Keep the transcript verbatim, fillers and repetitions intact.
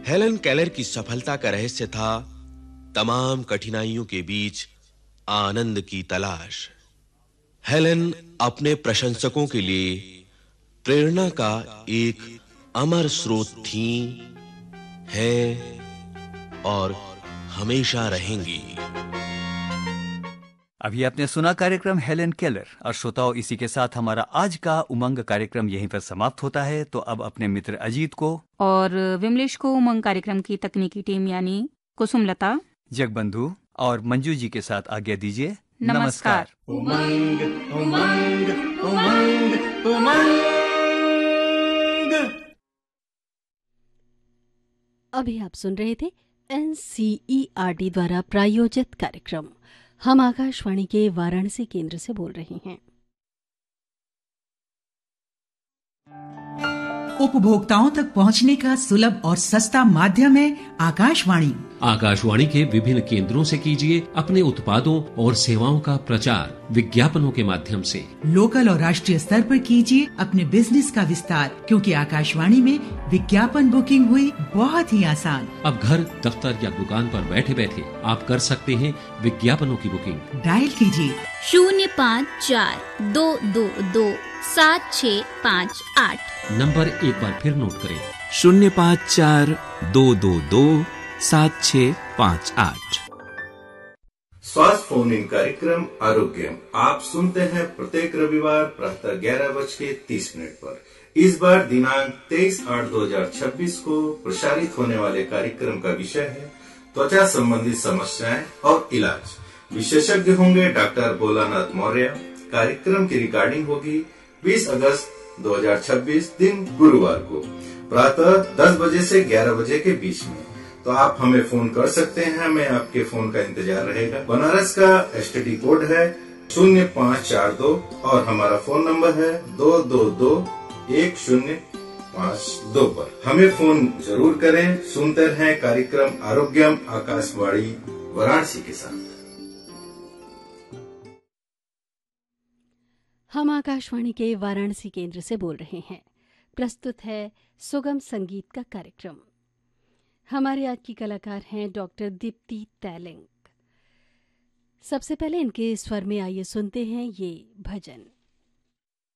Helen Keller की सफलता का रहस्य था तमाम कठिनाइयों के बीच आनंद की तलाश। हेलन अपने प्रशंसकों के लिए प्रेरणा का एक अमर स्रोत थीं, हैं और हमेशा रहेंगी। अभी आपने सुना कार्यक्रम हेलन केलर। और श्रोताओं, इसी के साथ हमारा आज का उमंग कार्यक्रम यहीं पर समाप्त होता है। तो अब अपने मित्र अजीत को और विमलेश को उमंग कार्यक्रम की तकनीकी टीम यानी कुसुमलता, जगबंधु और मंजू जी के साथ आज्ञा दीजिए। नमस्कार। उमंग उमंग उमंग उमंग। अभी आप सुन रहे थे N C E R T द्वारा प्रायोजित कार्यक्रम। हम आकाशवाणी के वाराणसी केंद्र से बोल रहे हैं। उपभोक्ताओं तक पहुंचने का सुलभ और सस्ता माध्यम है आकाशवाणी। आकाशवाणी के विभिन्न केंद्रों से कीजिए अपने उत्पादों और सेवाओं का प्रचार विज्ञापनों के माध्यम से। लोकल और राष्ट्रीय स्तर पर कीजिए अपने बिजनेस का विस्तार, क्योंकि आकाशवाणी में विज्ञापन बुकिंग हुई बहुत ही आसान। अब घर, दफ्तर या दुकान पर बैठे बैठे आप कर सकते हैं विज्ञापनों की बुकिंग। डायल कीजिए शून्य पाँच चार दो दो दो सात छः पाँच आठ। नंबर एक बार फिर नोट करें, शून्य पाँच चार दो दो दो सात छः पाँच आठ। स्वास्थ्य फोन इन कार्यक्रम आरोग्यम आप सुनते हैं प्रत्येक रविवार प्रातः ग्यारह बज के तीस मिनट पर। इस बार दिनांक तेईस आठ दो हजार छब्बीस को प्रसारित होने वाले कार्यक्रम का विषय है त्वचा संबंधी समस्याएं और इलाज। विशेषज्ञ होंगे डॉक्टर भोलानाथ मौर्य। कार्यक्रम की रिकॉर्डिंग होगी बीस अगस्त दो हजार छब्बीस दिन गुरुवार को प्रातः दस बजे से ग्यारह बजे के बीच में। तो आप हमें फोन कर सकते हैं, हमें आपके फोन का इंतजार रहेगा। बनारस का एसटीडी कोड है शून्य पाँच चार दो और हमारा फोन नंबर है दो दो दो एक शून्य पाँच दो पर। हमें फोन जरूर करें। सुनते रहें कार्यक्रम आरोग्यम आकाशवाणी वाराणसी के साथ। हम आकाशवाणी के वाराणसी केंद्र से बोल रहे हैं। प्रस्तुत है सुगम संगीत का कार्यक्रम। हमारे आज की कलाकार हैं डॉक्टर दीप्ति तैलंग। सबसे पहले इनके स्वर में आइए सुनते हैं ये भजन।